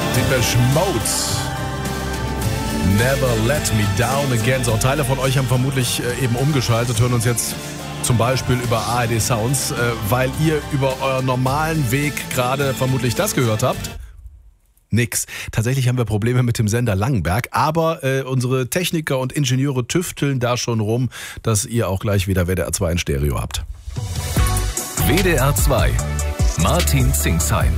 Depeche Mode. Never let me down again. So, Teile von euch haben vermutlich eben umgeschaltet, hören uns jetzt zum Beispiel über ARD Sounds, weil ihr über euren normalen Weg gerade vermutlich das gehört habt. Nix. Tatsächlich haben wir Probleme mit dem Sender Langenberg, aber unsere Techniker und Ingenieure tüfteln da schon rum, dass ihr auch gleich wieder WDR 2 in Stereo habt. WDR 2. Martin Zingsheim.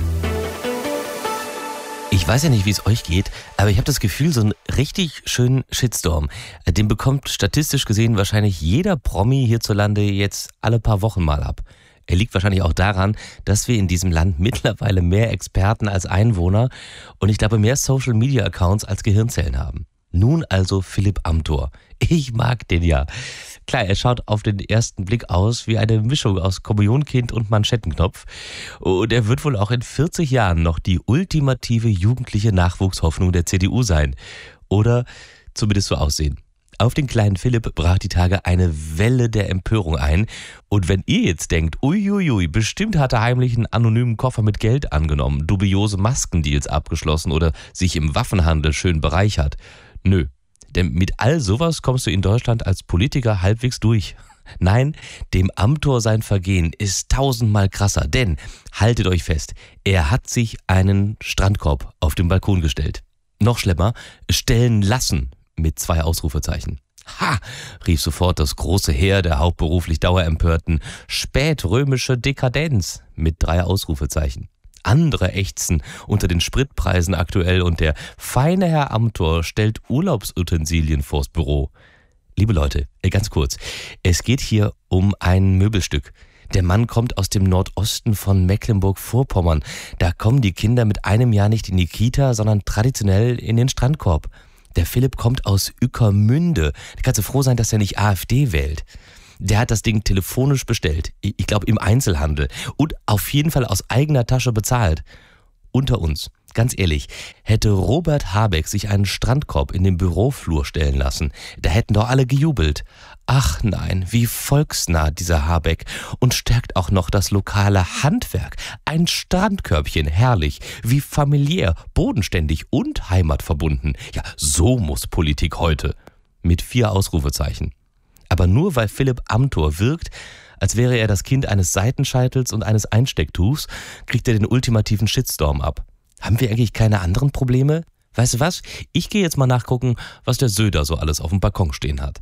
Ich weiß ja nicht, wie es euch geht, aber ich habe das Gefühl, so einen richtig schönen Shitstorm, den bekommt statistisch gesehen wahrscheinlich jeder Promi hierzulande jetzt alle paar Wochen mal ab. Er liegt wahrscheinlich auch daran, dass wir in diesem Land mittlerweile mehr Experten als Einwohner und ich glaube mehr Social-Media-Accounts als Gehirnzellen haben. Nun also Philipp Amthor. Ich mag den ja. Klar, er schaut auf den ersten Blick aus wie eine Mischung aus Kommunionkind und Manschettenknopf. Und er wird wohl auch in 40 Jahren noch die ultimative jugendliche Nachwuchshoffnung der CDU sein. Oder zumindest so aussehen. Auf den kleinen Philipp brach die Tage eine Welle der Empörung ein. Und wenn ihr jetzt denkt, uiuiui, bestimmt hat er heimlich einen anonymen Koffer mit Geld angenommen, dubiose Maskendeals abgeschlossen oder sich im Waffenhandel schön bereichert. Nö. Denn mit all sowas kommst du in Deutschland als Politiker halbwegs durch. Nein, dem Amthor sein Vergehen ist 1000-mal krasser, denn, haltet euch fest, er hat sich einen Strandkorb auf den Balkon gestellt. Noch schlimmer, stellen lassen mit 2 Ausrufezeichen. Ha, rief sofort das große Heer der hauptberuflich Dauerempörten. Spätrömische Dekadenz mit 3 Ausrufezeichen. Andere ächzen unter den Spritpreisen aktuell und der feine Herr Amthor stellt Urlaubsutensilien vors Büro. Liebe Leute, ganz kurz, es geht hier um ein Möbelstück. Der Mann kommt aus dem Nordosten von Mecklenburg-Vorpommern. Da kommen die Kinder mit einem Jahr nicht in die Kita, sondern traditionell in den Strandkorb. Der Philipp kommt aus Ueckermünde. Da kannst du froh sein, dass er nicht AfD wählt. Der hat das Ding telefonisch bestellt. Ich glaube im Einzelhandel. Und auf jeden Fall aus eigener Tasche bezahlt. Unter uns, ganz ehrlich, hätte Robert Habeck sich einen Strandkorb in den Büroflur stellen lassen, da hätten doch alle gejubelt. Ach nein, wie volksnah dieser Habeck und stärkt auch noch das lokale Handwerk. Ein Strandkörbchen, herrlich, wie familiär, bodenständig und heimatverbunden. Ja, so muss Politik heute. Mit 4 Ausrufezeichen. Aber nur weil Philipp Amthor wirkt, als wäre er das Kind eines Seitenscheitels und eines Einstecktuchs, kriegt er den ultimativen Shitstorm ab. Haben wir eigentlich keine anderen Probleme? Weißt du was? Ich gehe jetzt mal nachgucken, was der Söder so alles auf dem Balkon stehen hat.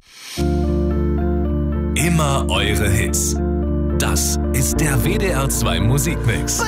Immer eure Hits. Das ist der WDR 2 Musikmix.